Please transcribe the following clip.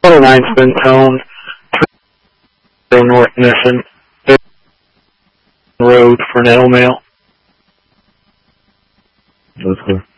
29's been toned. North Nissen Road for nail mail. That's clear.